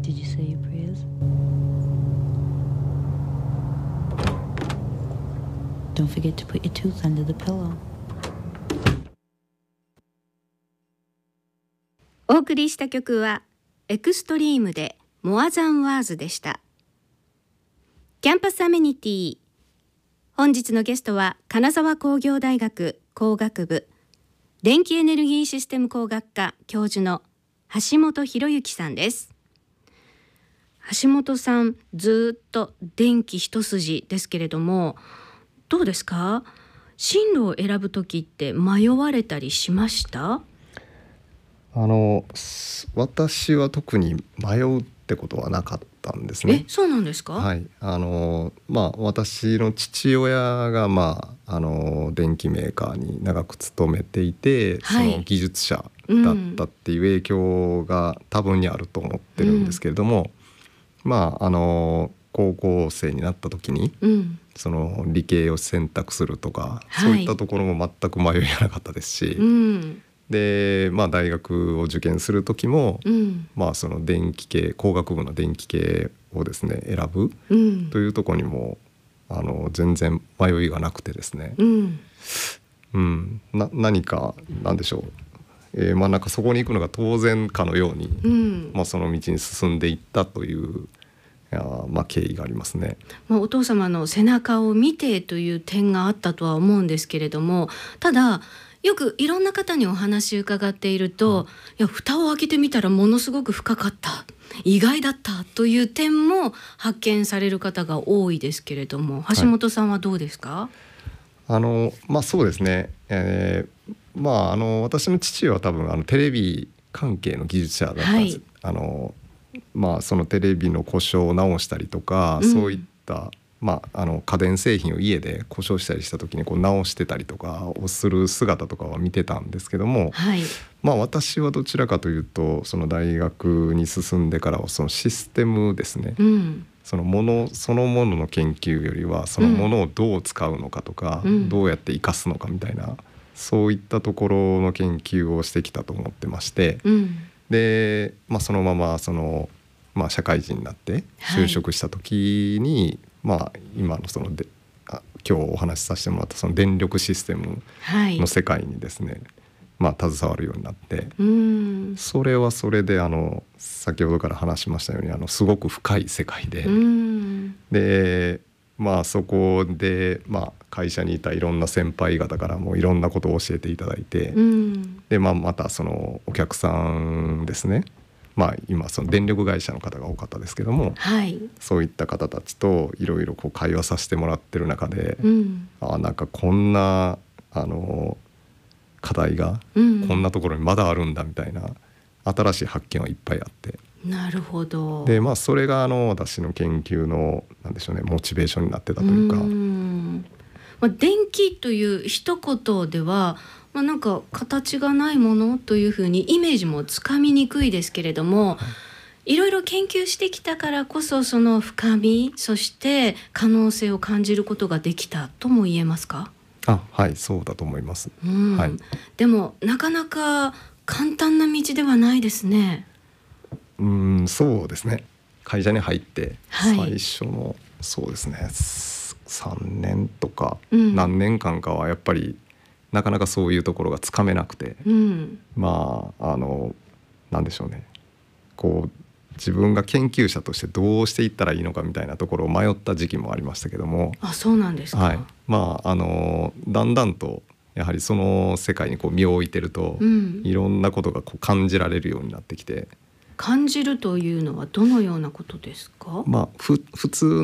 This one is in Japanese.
Did you say your prayers? Don't forget to put your tooth under the pillow. お送りした曲はエクストリームでモアザンワーズでした。キャンパスアメニティ、本日のゲストは金沢工業大学工学部電気エネルギーシステム工学科教授の橋本博之さんです。橋本さん、ずっと電気一筋ですけれども、どうですか？進路を選ぶときって迷われたりしました？ 私は特に迷うってことはなかったんですね。 そうなんですか？ はい、私の父親が、電機メーカーに長く勤めていて、その技術者だったっていう影響が多分にあると思ってるんですけれども、高校生になった時に、その理系を選択するとか、そういったところも全く迷いがなかったですし、で大学を受験する時も、その電気系工学部の電気系をですね選ぶというところにも全然迷いがなくてですね、何かなんでしょう、なんかそこに行くのが当然かのように、その道に進んでいったという経緯がありますね。 お父様の背中を見てという点があったとは思うんですけれども、ただよくいろんな方にお話伺っていると、いや蓋を開けてみたらものすごく深かった、意外だったという点も発見される方が多いですけれども、橋本さんはどうですか？ そうですね、私の父は多分テレビ関係の技術者だったんです。そのテレビの故障を直したりとか、そういった家電製品を家で故障したりした時に直してたりとかをする姿とかは見てたんですけども、私はどちらかというとその大学に進んでからはそのシステムですね、そのものそのものの研究よりはそのものをどう使うのかとか、どうやって生かすのかみたいな、そういったところの研究をしてきたと思ってまして、で、そのまま社会人になって就職した時に、今のその今日お話しさせてもらったその電力システムの世界にですね、携わるようになって、それはそれで先ほどから話しましたようにすごく深い世界で、でそこで、会社にいたいろんな先輩方からもいろんなことを教えていただいて、で、またそのお客さんですね、今その電力会社の方が多かったですけども、そういった方たちといろいろ会話させてもらってる中で、なんかこんな課題がこんなところにまだあるんだみたいな新しい発見はいっぱいあって、 なるほど。 で、それが私の研究のなんでしょうね、モチベーションになってたというか、 電気という一言では、なんか形がないものというふうにイメージもつかみにくいですけれども、いろいろ研究してきたからこそその深み、そして可能性を感じることができたとも言えますか？ はい、そうだと思います。 でもなかなか簡単な道ではないですね。 そうですね。会社に入って最初の、そうですね、3年とか何年間かはやっぱりなかなかそういうところがつかめなくて、なんでしょうね、自分が研究者としてどうしていったらいいのかみたいなところを迷った時期もありましたけども。 そうなんですか。 だんだんとやはりその世界に身を置いてると、いろんなことが感じられるようになってきて。 感じるというのはどのようなことですか？ 普通